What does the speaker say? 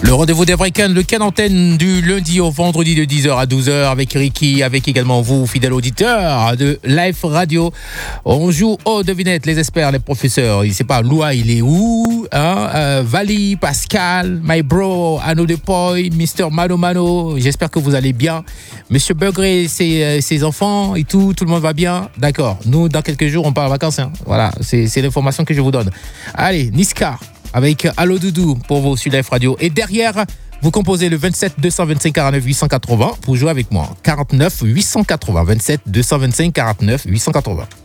Le rendez-vous des Break-In, le can antenne du lundi au vendredi de 10h à 12h avec Ricky, avec également vous, fidèles auditeurs de Live Radio. On joue aux devinettes, les experts, les professeurs. Il ne sait pas, Loua, il est où Vali, Pascal, my bro, Anno Depoy, Mr. Mano Mano. J'espère que vous allez bien. Monsieur Begré, ses enfants et tout le monde va bien. D'accord. Nous, dans quelques jours, on part en vacances. Hein. Voilà, c'est l'information que je vous donne. Allez, Niska avec Allo Doudou pour vous sur Live Radio. Et derrière, vous composez le 27 225 49 880 pour jouer avec moi. 49 880, 27 225 49 880.